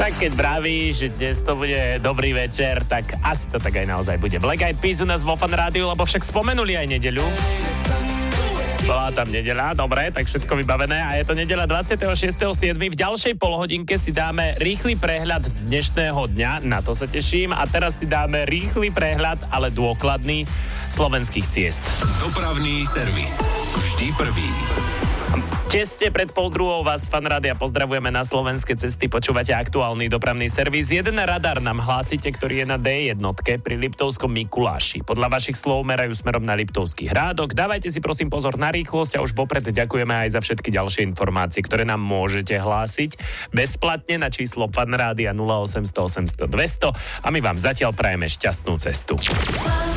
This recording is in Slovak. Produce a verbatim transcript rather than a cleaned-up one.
Tak keď vravíš, že dnes to bude dobrý večer, tak asi to tak aj naozaj bude. Black Eyed Peas u nás vo Fan Rádiu, lebo však spomenuli aj nedeľu. Bola tam nedeľa, dobre, tak všetko vybavené a je to nedeľa dvadsiateho šiesteho siedmeho V ďalšej polhodinke si dáme rýchly prehľad dnešného dňa, na to sa teším. A teraz si dáme rýchly prehľad, ale dôkladný, slovenských ciest. Dopravný servis. Vždy prvý. Tesne pred pol druhou vás Fan Rádia pozdravujeme na slovenské cesty, počúvate aktuálny dopravný servis. Jeden radar nám hlásite, ktorý je na dé jednotke pri Liptovskom Mikuláši. Podľa vašich slov merajú smerom na Liptovský Hrádok. Dávajte si prosím pozor na rýchlosť a už vopred ďakujeme aj za všetky ďalšie informácie, ktoré nám môžete hlásiť bezplatne na číslo Fan Rádia nula osem nula nula osem nula nula dva nula nula a my vám zatiaľ prajeme šťastnú cestu.